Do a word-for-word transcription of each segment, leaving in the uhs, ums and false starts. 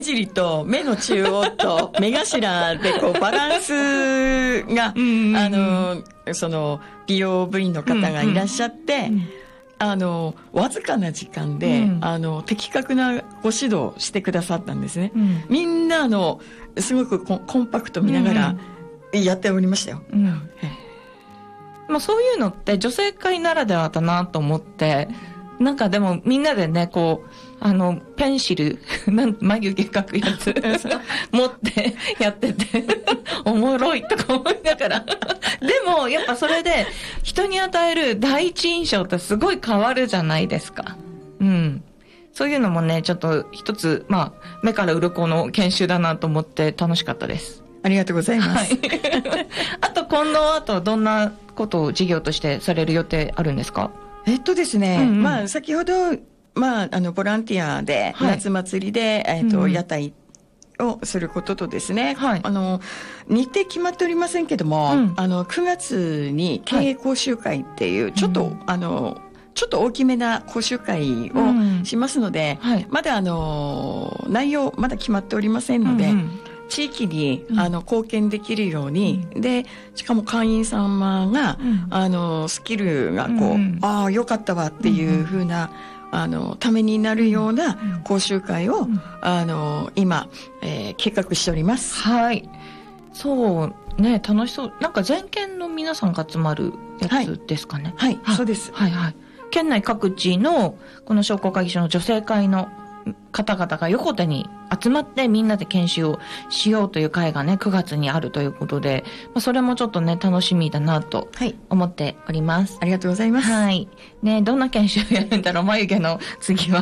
尻と目の中央と目頭でこうバランスが、うんうん、あのその美容部員の方がいらっしゃって、うんうん、あのわずかな時間で、うん、あの的確なご指導をしてくださったんですね、うん、みんなあのすごくコン、コンパクト見ながらやっておりましたよ、うんうん、 まあ、そういうのって女性会ならではだなと思って、なんかでもみんなでねこうあのペンシルなん眉毛描くやつ持ってやってておもろいとか思いながらでもやっぱそれで人に与える第一印象ってすごい変わるじゃないですか。うん。そういうのもねちょっと一つまあ目から鱗の研修だなと思って楽しかったです。 ありがとうございます。はい、 あと今度あとどんなことを事業としてされる予定あるんですか？ えっとですね、うんうん、まあ先ほどまあ、あのボランティアで、はい、夏祭りで、えーとうん、屋台をすることとですね、はい、あの日程決まっておりませんけども、うん、あのくがつに経営講習会っていう、はい、ちょっと、うん、あのちょっと大きめな講習会をしますので、うんはい、まだあの内容まだ決まっておりませんので、うんうん、地域に、うん、あの貢献できるように、うん、でしかも会員様が、うん、あのスキルがこう、うん、ああよかったわっていう風な、うんあのためになるような講習会を、うん、あの今、えー、計画しております。 はい。そうね楽しそう。なんか全県の皆さんが集まるやつですかね。 はい、はい、そうです。 はいはい。県内各地のこの商工会議所の女性会の方々が横手に集まってみんなで研修をしようという会がねくがつにあるということで、まあ、それもちょっとね楽しみだなと思っております、 はい、ありがとうございます。 はいね、どんな研修をやるんだろう眉毛の次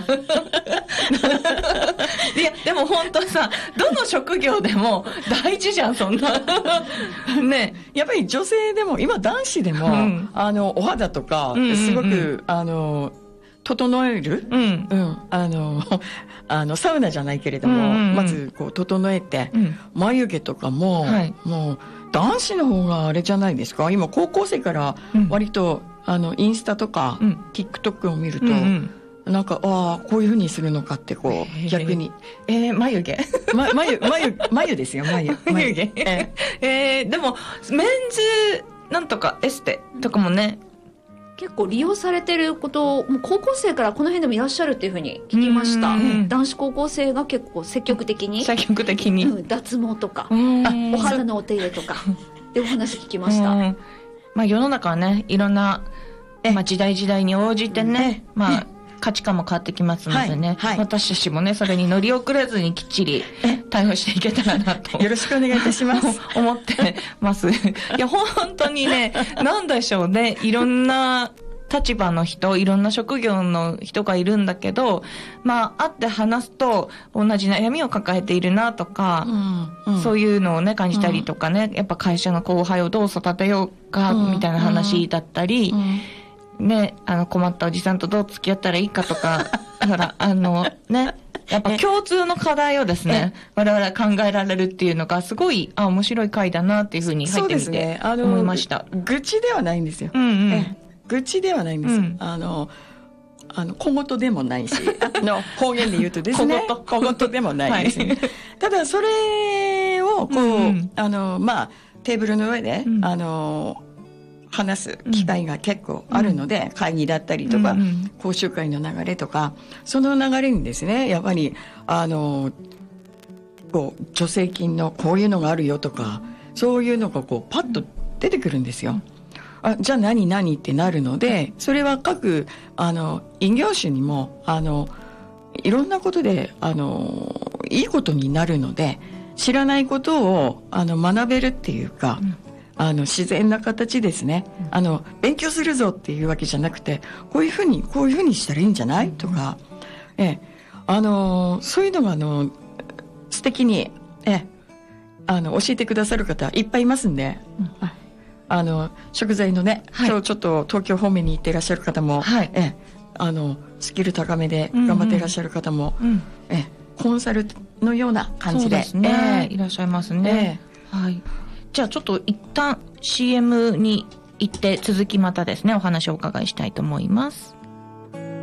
はいやでも本当さどの職業でも大事じゃんそんなねやっぱり女性でも今男子でも、うん、あのお肌とかすごく、うんうんうん、あの整える、うんうん、あのあのサウナじゃないけれども、うんうんうん、まずこう整えて、うん、眉毛とかも、はい、もう男子の方があれじゃないですか。今高校生から割と、うん、あのインスタとか、うん、TikTok を見ると、うんうん、なんかああこういう風にするのかってこう逆にえー、眉毛、 ま、眉眉眉ですよ眉眉毛えー、えー、でもメンズなんとかエステとかもね結構利用されてることもう高校生からこの辺でもいらっしゃるっていうふうに聞きました。男子高校生が結構積極的に積極的に、 うん、脱毛とかあお肌のお手入れとかでお話聞きました。まあ、世の中はねいろんな、まあ、時代時代に応じてね、まあ、価値観も変わってきますのでね、はいはい、私たちもねそれに乗り遅れずにきっちり対応していけたらなとよろしくお願いいたします思ってますいや本当にねなんでしょうねいろんな立場の人いろんな職業の人がいるんだけどまあ会って話すと同じ悩みを抱えているなとか、うんうん、そういうのをね感じたりとかね、うん、やっぱ会社の後輩をどう育てようかみたいな話だったり、うんうんね、あの困ったおじさんとどう付き合ったらいいかとかほらあのねやっぱ共通の課題をですね我々考えられるっていうのがすごいあ面白い回だなっていうふうに入ってみて、ね、思いました。 愚痴ではないんですよ、うんうん、え愚痴ではないんです、うん、あのあの小言でもないしの方言で言うとですね小言でもないですね、はい、ただそれをこう、うんうん、あのまあテーブルの上で、うん、あの話す機会が結構あるので、うん、会議だったりとか、うん、講習会の流れとかその流れにですねやっぱりあのこう助成金のこういうのがあるよとかそういうのがこうパッと出てくるんですよ。あじゃあ何何ってなるのでそれは各あの異業種にもあのいろんなことであのいいことになるので知らないことをあの学べるっていうか、うんあの自然な形ですね、うん、あの勉強するぞっていうわけじゃなくてこういうふうにこういうふうにしたらいいんじゃない、うん、とか、ええ、あのそういうのがあの素敵に、ええ、あの教えてくださる方いっぱいいますんで、うん、あの食材のね、はい、今日ちょっと東京方面に行っていらっしゃる方も、はいええ、あのスキル高めで頑張っていらっしゃる方も、うんうんええ、コンサルのような感じで、 そうですね、ええ、いらっしゃいますね、ええ、はいじゃあちょっと一旦 シーエム に行って続きまたですねお話をお伺いしたいと思います。